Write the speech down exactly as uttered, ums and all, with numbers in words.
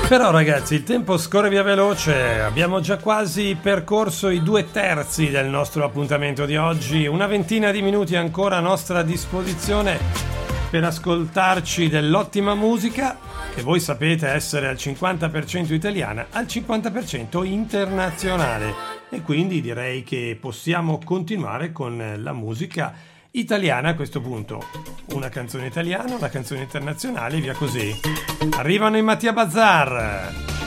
Però ragazzi, il tempo scorre via veloce, abbiamo già quasi percorso i due terzi del nostro appuntamento di oggi, una ventina di minuti ancora a nostra disposizione per ascoltarci dell'ottima musica, che voi sapete essere al cinquanta per cento italiana, al cinquanta per cento internazionale, e quindi direi che possiamo continuare con la musica italiana a questo punto. Una canzone italiana, una canzone internazionale, via così. Arrivano i Mattia Bazar.